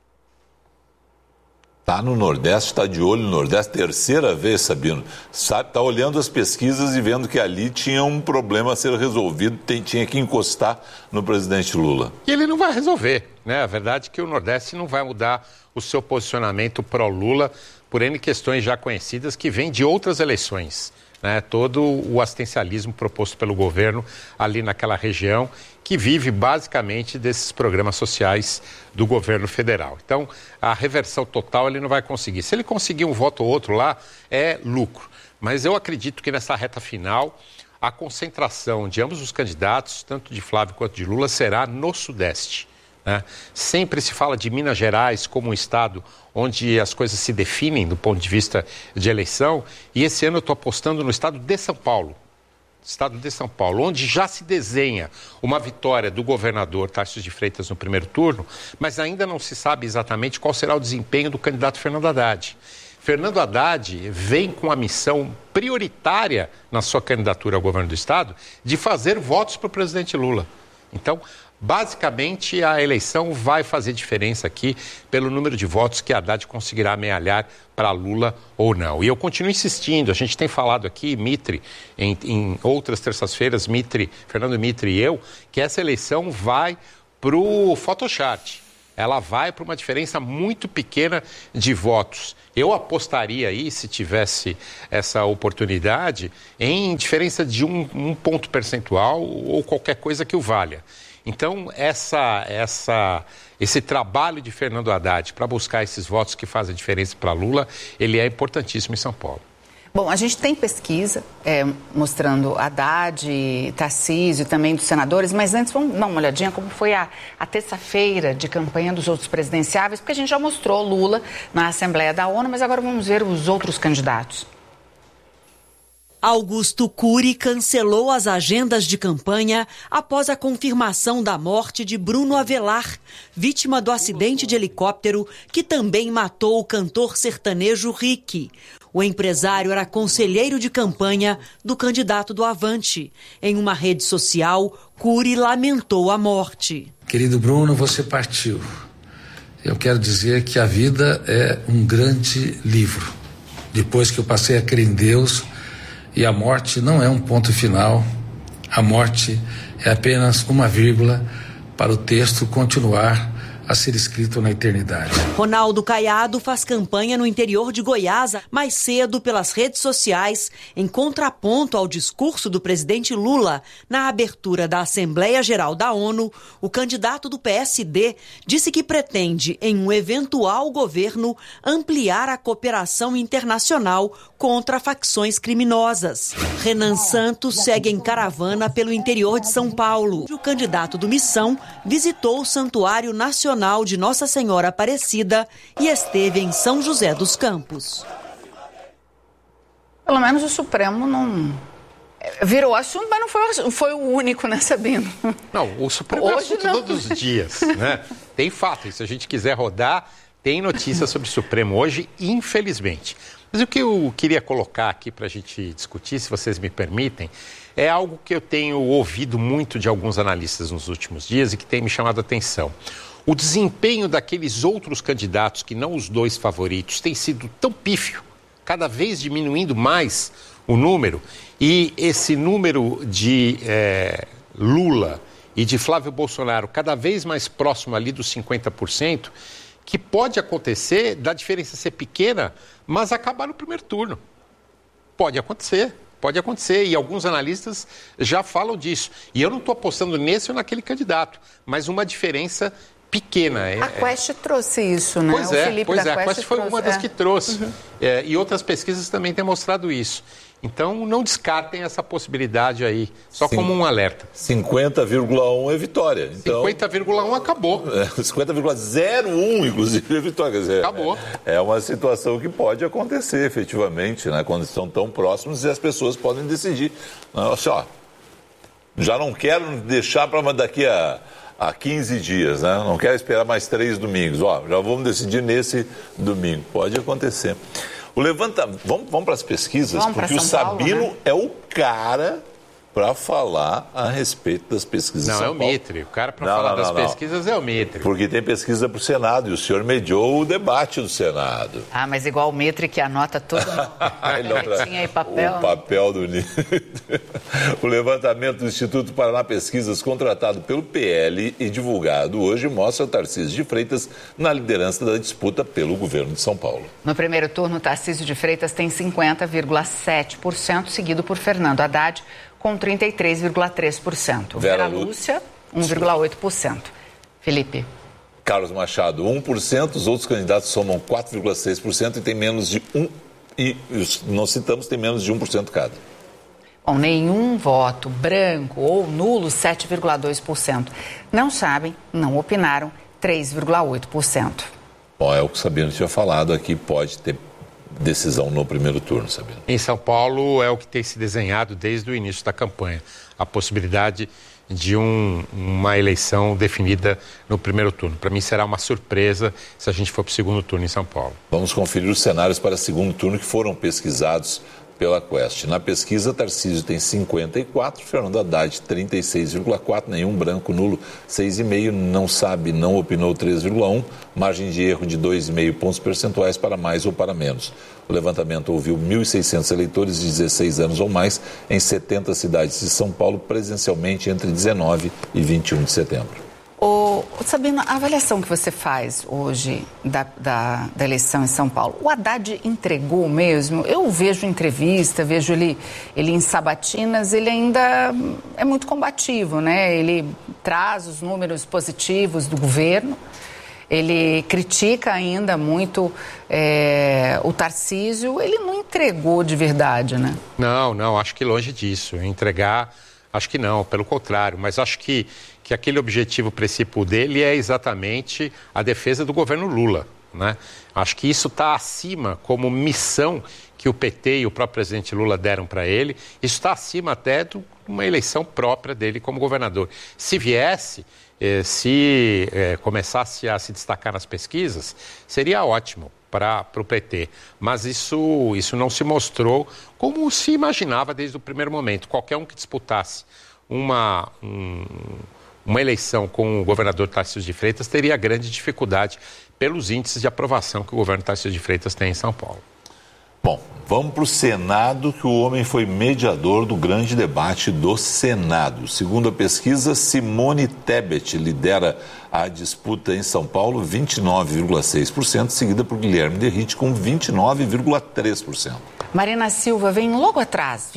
Está no Nordeste, está de olho no Nordeste, terceira vez, Sabino. Está olhando as pesquisas e vendo que ali tinha um problema a ser resolvido, tinha que encostar no presidente Lula. E ele não vai resolver, né? A verdade é que o Nordeste não vai mudar o seu posicionamento pró-Lula por N questões já conhecidas que vêm de outras eleições, né? Todo o assistencialismo proposto pelo governo ali naquela região, que vive basicamente desses programas sociais do governo federal. Então, a reversão total ele não vai conseguir. Se ele conseguir um voto ou outro lá, é lucro. Mas eu acredito que nessa reta final, a concentração de ambos os candidatos, tanto de Flávio quanto de Lula, será no Sudeste, né? Sempre se fala de Minas Gerais como um estado onde as coisas se definem do ponto de vista de eleição, e esse ano eu estou apostando no estado de São Paulo. Estado de São Paulo, onde já se desenha uma vitória do governador Tarcísio de Freitas no primeiro turno, mas ainda não se sabe exatamente qual será o desempenho do candidato Fernando Haddad. Fernando Haddad vem com a missão prioritária na sua candidatura ao governo do estado de fazer votos para o presidente Lula. Então, basicamente, a eleição vai fazer diferença aqui pelo número de votos que Haddad conseguirá amealhar para Lula ou não. E eu continuo insistindo, a gente tem falado aqui, Mitre, em outras terças-feiras, Fernando Mitre e eu, que essa eleição vai para o Photochart. Ela vai para uma diferença muito pequena de votos. Eu apostaria aí, se esse essa oportunidade, em diferença de um ponto percentual ou qualquer coisa que o valha. Então, esse trabalho de Fernando Haddad para buscar esses votos que fazem diferença para Lula, ele é importantíssimo em São Paulo. Bom, a gente tem pesquisa mostrando Haddad, Tarcísio, também dos senadores, mas antes vamos dar uma olhadinha como foi a terça-feira de campanha dos outros presidenciáveis, porque a gente já mostrou Lula na Assembleia da ONU, mas agora vamos ver os outros candidatos. Augusto Cury cancelou as agendas de campanha após a confirmação da morte de Bruno Avelar, vítima do acidente de helicóptero que também matou o cantor sertanejo Rick. O empresário era conselheiro de campanha do candidato do Avante. Em uma rede social, Cury lamentou a morte. Querido Bruno, você partiu. Eu quero dizer que a vida é um grande livro. Depois que eu passei a crer em Deus, e a morte não é um ponto final, a morte é apenas uma vírgula para o texto continuar a ser escrito na eternidade. Ronaldo Caiado faz campanha no interior de Goiás mais cedo pelas redes sociais, em contraponto ao discurso do presidente Lula na abertura da Assembleia Geral da ONU. O candidato do PSD disse que pretende, em um eventual governo, ampliar a cooperação internacional contra facções criminosas. Renan Santos segue em caravana pelo interior de São Paulo. O candidato do Missão visitou o Santuário Nacional de Nossa Senhora Aparecida e esteve em São José dos Campos. Pelo menos o Supremo não virou assunto, mas não foi o único, né, Sabino? Não, o Supremo é assunto todos os dias, né? Tem fato, e se a gente quiser rodar, tem notícia sobre o Supremo hoje, infelizmente. Mas o que eu queria colocar aqui para a gente discutir, se vocês me permitem, é algo que eu tenho ouvido muito de alguns analistas nos últimos dias e que tem me chamado a atenção. O desempenho daqueles outros candidatos, que não os dois favoritos, tem sido tão pífio, cada vez diminuindo mais o número, e esse número de Lula e de Flávio Bolsonaro cada vez mais próximo ali dos 50%, que pode acontecer da diferença ser pequena, mas acabar no primeiro turno. Pode acontecer, e alguns analistas já falam disso. E eu não estou apostando nesse ou naquele candidato, mas uma diferença pequena. A Quest trouxe isso, né? Pois é, a Quest foi uma das que trouxe. Uhum. E outras pesquisas também têm mostrado isso. Então, não descartem essa possibilidade aí, só como um alerta. 50,1 é vitória. Então, 50,1 acabou. 50,01, inclusive, é vitória. Quer dizer, acabou. É uma situação que pode acontecer, efetivamente, né? Quando estão tão próximos e as pessoas podem decidir. Assim, ó, já não quero deixar para daqui a 15 dias, né? Não quero esperar mais 3 domingos. Ó, já vamos decidir nesse domingo. Pode acontecer. Vamos para as pesquisas, porque o Sabino, né, é o cara para falar a respeito das pesquisas. Não, é o Mitre. O cara para falar das pesquisas é o Mitre. Porque tem pesquisa para o Senado e o senhor mediou o debate do Senado. Ah, mas igual o Mitre que anota tudo tinha aí papel. O papel do O levantamento do Instituto Paraná Pesquisas, contratado pelo PL e divulgado hoje, mostra o Tarcísio de Freitas na liderança da disputa pelo governo de São Paulo. No primeiro turno, Tarcísio de Freitas tem 50,7%, seguido por Fernando Haddad, com 33,3%. Vera Lúcia, 1,8%. Felipe. Carlos Machado, 1%. Os outros candidatos somam 4,6% e tem menos de 1%. E nós citamos, tem menos de 1% cada. Bom, nenhum voto, branco ou nulo, 7,2%. Não sabem, não opinaram, 3,8%. Bom, é o que o Sabino tinha falado aqui, pode ter decisão no primeiro turno, Sabino. Em São Paulo é o que tem se desenhado desde o início da campanha, a possibilidade de uma eleição definida no primeiro turno. Para mim será uma surpresa se a gente for para o segundo turno em São Paulo. Vamos conferir os cenários para o segundo turno que foram pesquisados pela Quest. Na pesquisa, Tarcísio tem 54%, Fernando Haddad 36,4%, nenhum branco, nulo 6,5%, não sabe, não opinou 3,1%, margem de erro de 2,5 pontos percentuais para mais ou para menos. O levantamento ouviu 1.600 eleitores de 16 anos ou mais em 70 cidades de São Paulo, presencialmente entre 19 e 21 de setembro. Sabina, a avaliação que você faz hoje da eleição em São Paulo, o Haddad entregou mesmo? Eu vejo entrevista, vejo ele em sabatinas, ele ainda é muito combativo, né? Ele traz os números positivos do governo, ele critica ainda muito o Tarcísio, ele não entregou de verdade, né? Não, acho que longe disso. Entregar, acho que não, pelo contrário, mas acho que aquele objetivo principal dele é exatamente a defesa do governo Lula, né? Acho que isso está acima como missão que o PT e o próprio presidente Lula deram para ele. Isso está acima até de uma eleição própria dele como governador. Se viesse, começasse a se destacar nas pesquisas, seria ótimo para o PT. Mas isso não se mostrou como se imaginava desde o primeiro momento. Qualquer um que disputasse uma eleição com o governador Tarcísio de Freitas teria grande dificuldade pelos índices de aprovação que o governo Tarcísio de Freitas tem em São Paulo. Bom, vamos para o Senado, que o homem foi mediador do grande debate do Senado. Segundo a pesquisa, Simone Tebet lidera a disputa em São Paulo, 29,6%, seguida por Guilherme Derrite com 29,3%. Marina Silva vem logo atrás,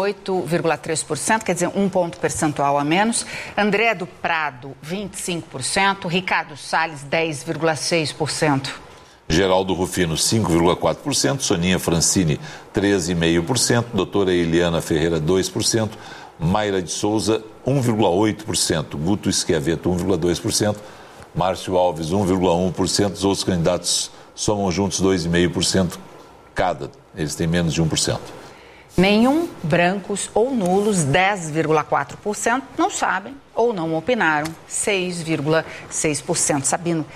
28,3%, quer dizer, 1 ponto percentual a menos. André do Prado, 25%. Ricardo Salles, 10,6%. Geraldo Rufino, 5,4%. Soninha Francini, 13,5%. Doutora Eliana Ferreira, 2%. Mayra de Souza, 1,8%. Guto Schiavetto, 1,2%. Márcio Alves, 1,1%. Os outros candidatos somam juntos 2,5% cada. Eles têm menos de 1%. Nenhum, brancos ou nulos, 10,4%, não sabem ou não opinaram, 6,6%. Sabino,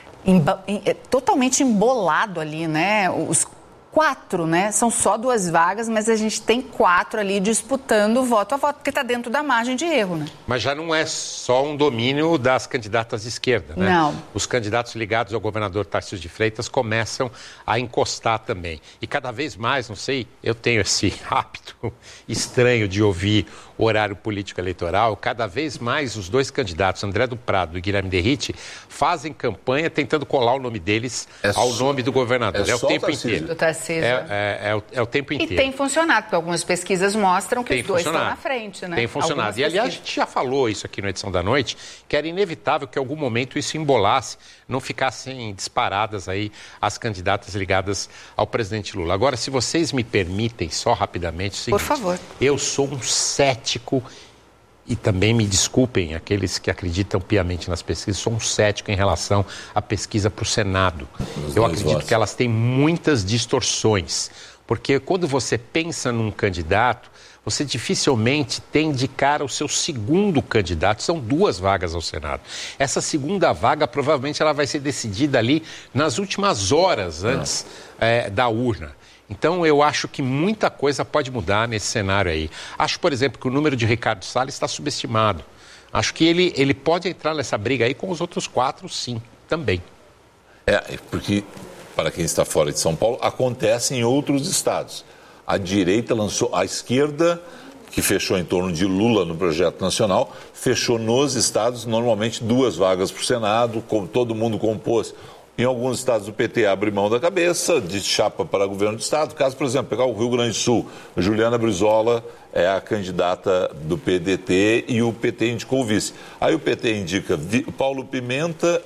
totalmente embolado ali, né? Os 4, né? São só 2 vagas, mas a gente tem 4 ali disputando voto a voto, porque está dentro da margem de erro, né? Mas já não é só um domínio das candidatas de esquerda, né? Não. Os candidatos ligados ao governador Tarcísio de Freitas começam a encostar também. E cada vez mais, não sei, eu tenho esse hábito estranho de ouvir o horário político eleitoral, cada vez mais os 2 candidatos, André do Prado e Guilherme Derrite, fazem campanha tentando colar o nome deles ao nome do governador. É o tempo inteiro. É o tempo inteiro. E tem funcionado, porque algumas pesquisas mostram que os 2 estão na frente, né? Tem funcionado. E, aliás, a gente já falou isso aqui na edição da noite, que era inevitável que em algum momento isso embolasse, não ficassem disparadas aí as candidatas ligadas ao presidente Lula. Agora, se vocês me permitem, só rapidamente, o seguinte, por favor. Eu sou um cético, e também me desculpem aqueles que acreditam piamente nas pesquisas, sou um cético em relação à pesquisa para o Senado. Eu acredito que elas têm muitas distorções, porque quando você pensa num candidato, você dificilmente tem de cara o seu segundo candidato. São 2 vagas ao Senado. Essa segunda vaga, provavelmente, ela vai ser decidida ali nas últimas horas antes da urna. Então, eu acho que muita coisa pode mudar nesse cenário aí. Acho, por exemplo, que o número de Ricardo Salles está subestimado. Acho que ele pode entrar nessa briga aí com os outros 4, sim, também. Porque, para quem está fora de São Paulo, acontece em outros estados. A direita lançou, a esquerda, que fechou em torno de Lula no projeto nacional, fechou nos estados, normalmente 2 vagas para o Senado, todo mundo compôs. Em alguns estados o PT abre mão da cabeça, de chapa para governo do estado. Caso, por exemplo, pegar o Rio Grande do Sul, Juliana Brizola é a candidata do PDT e o PT indicou o vice. Aí o PT indica Paulo Pimenta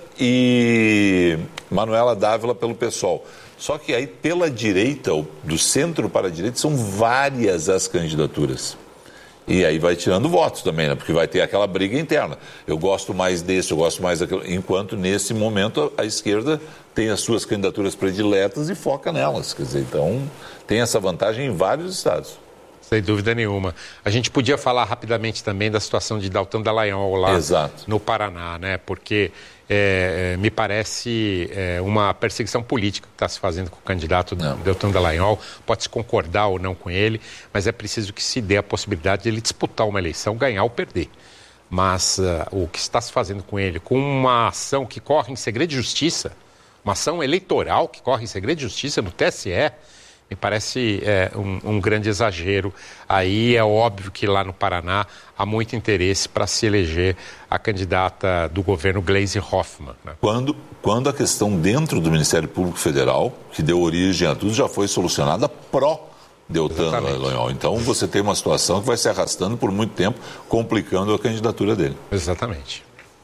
e Manuela Dávila pelo PSOL. Só que aí pela direita, do centro para a direita, são várias as candidaturas. E aí vai tirando votos também, né? Porque vai ter aquela briga interna. Eu gosto mais desse, eu gosto mais daquele. Enquanto, nesse momento, a esquerda tem as suas candidaturas prediletas e foca nelas. Quer dizer, então, tem essa vantagem em vários estados. Sem dúvida nenhuma. A gente podia falar rapidamente também da situação de Deltan Dallagnol lá no Paraná, né? Porque me parece uma perseguição política que está se fazendo com o candidato Deltan Dallagnol. Pode-se concordar ou não com ele, mas é preciso que se dê a possibilidade de ele disputar uma eleição, ganhar ou perder. Mas o que está se fazendo com ele, com uma ação que corre em segredo de justiça, uma ação eleitoral que corre em segredo de justiça no TSE, me parece um grande exagero. Aí é óbvio que lá no Paraná há muito interesse para se eleger a candidata do governo Gleisi Hoffmann. Né? Quando a questão dentro do Ministério Público Federal, que deu origem a tudo, já foi solucionada pró-Deltan Dallagnol. Então você tem uma situação que vai se arrastando por muito tempo, complicando a candidatura dele. Exatamente.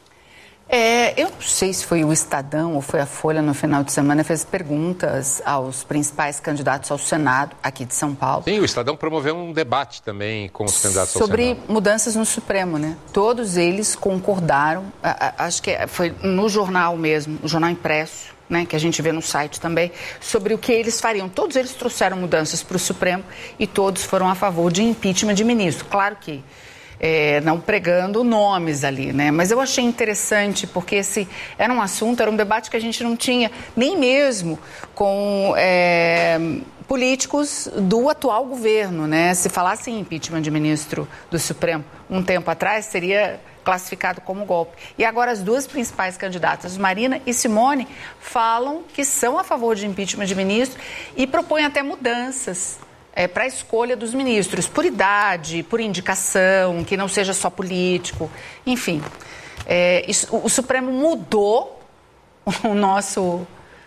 Eu não sei se foi o Estadão ou foi a Folha no final de semana, fez perguntas aos principais candidatos ao Senado aqui de São Paulo. Sim, o Estadão promoveu um debate também com os candidatos ao Senado. Sobre mudanças no Supremo, né? Todos eles concordaram, acho que foi no jornal mesmo, o jornal impresso, né, que a gente vê no site também, sobre o que eles fariam. Todos eles trouxeram mudanças para o Supremo e todos foram a favor de impeachment de ministro. Claro que não pregando nomes ali, né? Mas eu achei interessante porque esse era um assunto, era um debate que a gente não tinha nem mesmo com políticos do atual governo, né? Se falasse em impeachment de ministro do Supremo um tempo atrás, seria classificado como golpe. E agora as duas principais candidatas, Marina e Simone, falam que são a favor de impeachment de ministro e propõem até mudanças para a escolha dos ministros, por idade, por indicação, que não seja só político, enfim. O Supremo mudou o nosso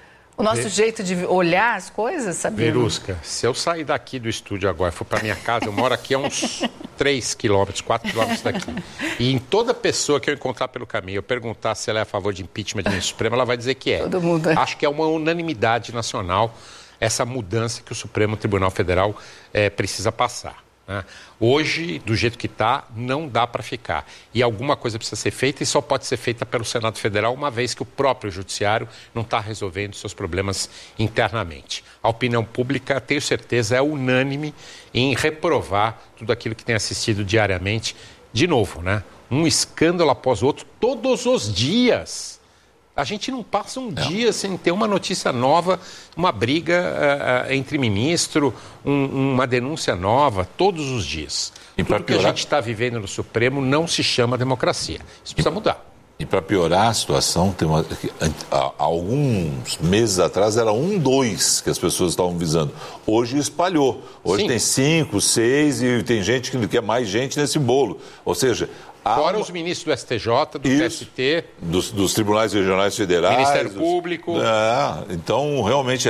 jeito de olhar as coisas, sabia? Verusca, se eu sair daqui do estúdio agora e for para minha casa, eu moro aqui a uns 3 quilômetros, 4 quilômetros daqui, e em toda pessoa que eu encontrar pelo caminho, eu perguntar se ela é a favor de impeachment de ministro Supremo, ela vai dizer que é. Todo mundo é. Acho que é uma unanimidade nacional essa mudança que o Supremo Tribunal Federal precisa passar. Né? Hoje, do jeito que está, não dá para ficar. E alguma coisa precisa ser feita e só pode ser feita pelo Senado Federal, uma vez que o próprio Judiciário não está resolvendo seus problemas internamente. A opinião pública, tenho certeza, é unânime em reprovar tudo aquilo que tem assistido diariamente. De novo, né? Um escândalo após o outro, todos os dias. A gente não passa um dia sem ter uma notícia nova, uma briga entre ministro, uma denúncia nova, todos os dias. E tudo que a gente está vivendo no Supremo não se chama democracia. Isso precisa mudar. E para piorar a situação, há alguns meses atrás era 1, 2 que as pessoas estavam visando. Hoje espalhou. Hoje tem 5, 6 e tem gente que quer mais gente nesse bolo. Ou seja... Fora os ministros do STJ, do TST... Dos tribunais regionais federais... Ministério Público... Então, realmente,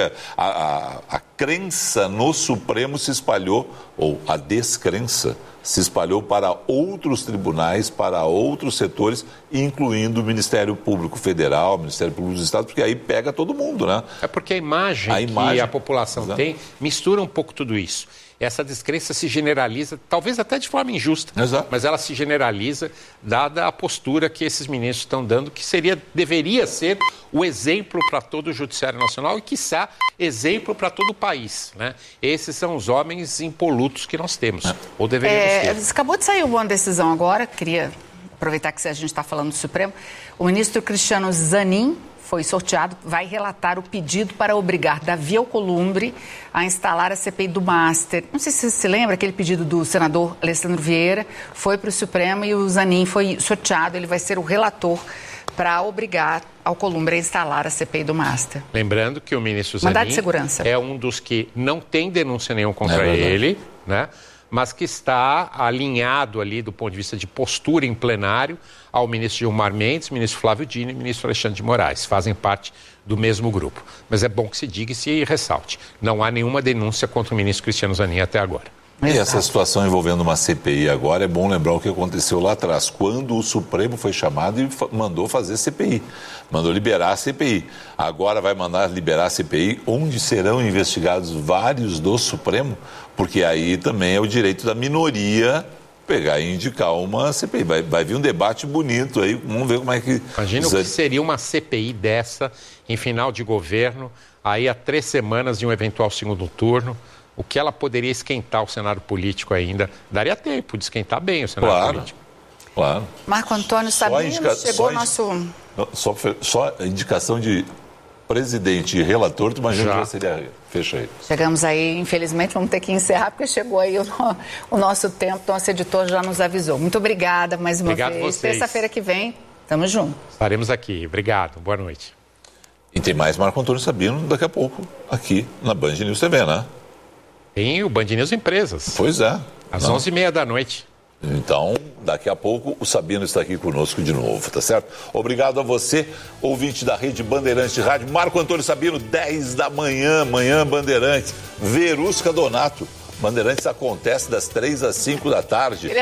a crença no Supremo se espalhou, ou a descrença se espalhou para outros tribunais, para outros setores, incluindo o Ministério Público Federal, o Ministério Público dos Estados, porque aí pega todo mundo, né? É porque a imagem que a população tem mistura um pouco tudo isso. Essa descrença se generaliza, talvez até de forma injusta, mas ela se generaliza dada a postura que esses ministros estão dando, que deveria ser o exemplo para todo o Judiciário Nacional e, quiçá, exemplo para todo o país. Né? Esses são os homens impolutos que nós temos, ou deveríamos ter. Acabou de sair uma decisão agora, queria aproveitar que a gente está falando do Supremo, o ministro Cristiano Zanin foi sorteado, vai relatar o pedido para obrigar Davi Alcolumbre a instalar a CPI do Master. Não sei se você se lembra, aquele pedido do senador Alessandro Vieira foi para o Supremo e o Zanin foi sorteado, ele vai ser o relator para obrigar Alcolumbre a instalar a CPI do Master. Lembrando que o ministro Zanin é um dos que não tem denúncia nenhuma contra ele, né? Mas que está alinhado ali do ponto de vista de postura em plenário ao ministro Gilmar Mendes, ministro Flávio Dino e ministro Alexandre de Moraes. Fazem parte do mesmo grupo. Mas é bom que se diga e se ressalte. Não há nenhuma denúncia contra o ministro Cristiano Zanin até agora. E essa situação envolvendo uma CPI agora, é bom lembrar o que aconteceu lá atrás, quando o Supremo foi chamado e mandou fazer CPI, mandou liberar a CPI. Agora vai mandar liberar a CPI, onde serão investigados vários do Supremo, porque aí também é o direito da minoria pegar e indicar uma CPI. Vai vir um debate bonito aí, vamos ver como é que... Imagina o que seria uma CPI dessa em final de governo, aí há 3 semanas de um eventual segundo turno. o que ela poderia esquentar o cenário político ainda. Daria tempo de esquentar bem o cenário político. Claro. Marco Antônio Sabino, chegou o nosso... Só a indicação de presidente e relator, tu imagina que seria... Fecha aí. Chegamos aí, infelizmente, vamos ter que encerrar, porque chegou aí o nosso tempo, nosso editor já nos avisou. Muito obrigada mais uma vez. Terça-feira que vem, tamo junto. Estaremos aqui. Obrigado. Boa noite. E tem mais Marco Antônio Sabino daqui a pouco, aqui na Band News TV, né? Tem o Band News Empresas. Pois é. Às 11h30 da noite. Então, daqui a pouco, o Sabino está aqui conosco de novo, tá certo? Obrigado a você, ouvinte da Rede Bandeirantes de Rádio. Marco Antônio Sabino, 10 da manhã, Manhã Bandeirantes. Verusca Donato. Bandeirantes acontece das 3 às 5 da tarde.